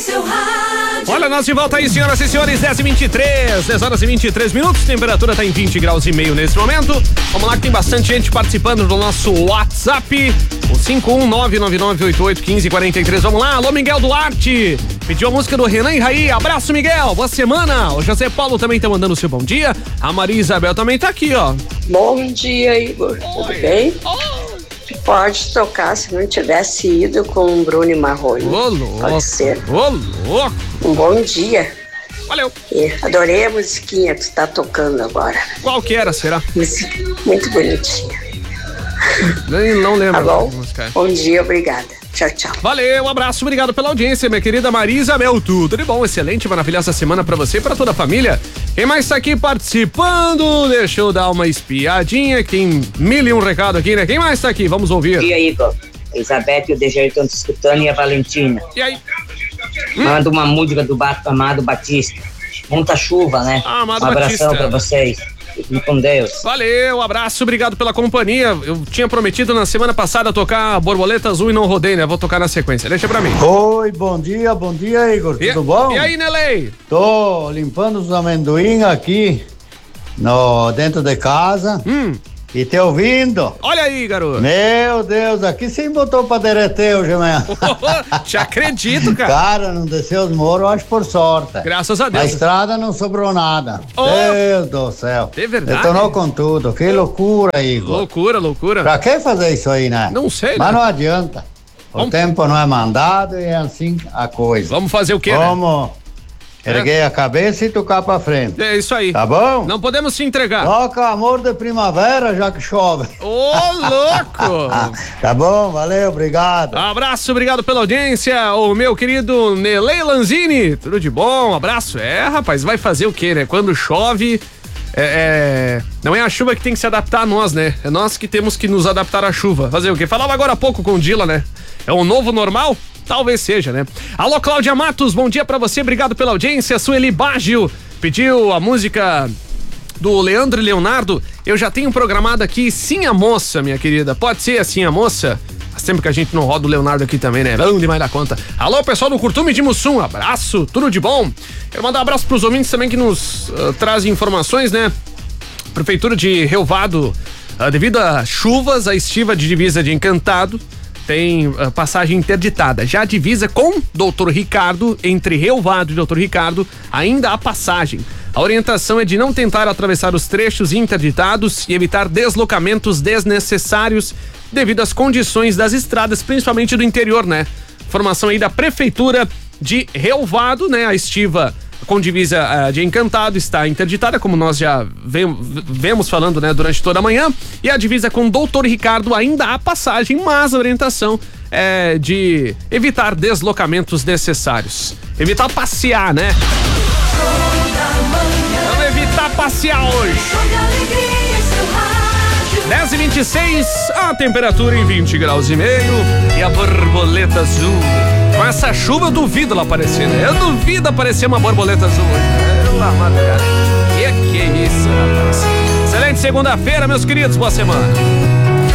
Olha, nós de volta aí, senhoras e senhores, 10h23, 10 horas e 23 minutos, temperatura tá em 20 graus e meio nesse momento. Vamos lá que tem bastante gente participando do nosso WhatsApp, o 51999881543. Vamos lá, alô Miguel Duarte, pediu a música do Renan e Raí, abraço Miguel, boa semana. O José Paulo também tá mandando o seu bom dia, a Maria Isabel também tá aqui, ó. Bom dia, Igor, tudo bem? Pode tocar se não tivesse ido com o Bruno Marrone. Ô, louco. Pode ser. Ô, louco. Um bom dia. Valeu. E adorei a musiquinha que você tá tocando agora. Qual que era, será? Muito bonitinha. Não lembro. Tá bom? Bom dia, obrigada. Tchau, tchau. Valeu, um abraço, obrigado pela audiência, minha querida Maria Isabel. Tudo de bom, excelente, maravilhosa semana pra você e pra toda a família. Quem mais tá aqui participando? Deixa eu dar uma espiadinha. Tem 1001 recado aqui, né? Quem mais tá aqui? Vamos ouvir. E aí, Igor? Elizabeth e o DG estão te escutando e a Valentina. E aí? Manda uma música do Amado Batista. Muita chuva, né? Amado um abração Batista. pra vocês. Fiquem com Deus. Valeu, um abraço, obrigado pela companhia. Eu tinha prometido na semana passada tocar Borboleta Azul e não rodei, né? Vou tocar na sequência, deixa pra mim. Oi, bom dia, Igor, tudo bom? E aí, Nelei? Tô limpando os amendoim aqui dentro de casa e te ouvindo. Olha aí, garoto. Meu Deus, aqui sim botou pra derreter hoje amanhã. Te acredito, cara. Cara, não desceu os morros, acho por sorte. Graças a Deus. Na estrada não sobrou nada. Deus do céu. É verdade. Detonou com tudo, que loucura, Igor. Loucura. Pra que fazer isso aí, né? Não sei, Mas né? não adianta. O tempo não é mandado e é assim a coisa. Vamos fazer o quê, Vamos erguer a cabeça e tocar pra frente. É isso aí. Tá bom? Não podemos se entregar. Toca Amor de Primavera, já que chove. Ô, louco! Tá bom, valeu, obrigado. Abraço, obrigado pela audiência, o meu querido Nelei Lanzini. Tudo de bom, abraço. Rapaz, vai fazer o quê, né? Quando chove, não é a chuva que tem que se adaptar a nós, né? É nós que temos que nos adaptar à chuva. Fazer o quê? Falava agora há pouco com o Dila, né? É o novo normal? Talvez seja, né? Alô, Cláudia Matos, bom dia pra você, obrigado pela audiência. Sueli Baggio pediu a música do Leandro e Leonardo. Eu já tenho programado aqui Sim a Moça, minha querida. Pode ser assim a moça? Faz tempo que a gente não roda o Leonardo aqui também, né? Bom demais da conta. Alô, pessoal do Curtume de Mussum, abraço, tudo de bom. Quero mandar um abraço pros ouvintes também que nos trazem informações, né? Prefeitura de Rio Vado, devido a chuvas, a estiva de divisa de Encantado tem passagem interditada. Já a divisa com Doutor Ricardo, entre Rio Vado e Doutor Ricardo, ainda há passagem. A orientação é de não tentar atravessar os trechos interditados e evitar deslocamentos desnecessários devido às condições das estradas, principalmente do interior, né? Informação aí da Prefeitura de Rio Vado, né? A estiva com divisa de Encantado está interditada, como nós já vemos falando, né, durante toda a manhã, e a divisa com Doutor Ricardo ainda há passagem, mas a orientação é de evitar deslocamentos necessários. Evitar passear, né? Vamos evitar passear hoje. 10h26, a temperatura em 20 graus e meio e a borboleta azul. Com essa chuva eu duvido ela aparecer, né? Eu duvido aparecer uma borboleta azul hoje. Pela madrugada. Que é isso, rapaz? Excelente segunda-feira, meus queridos. Boa semana.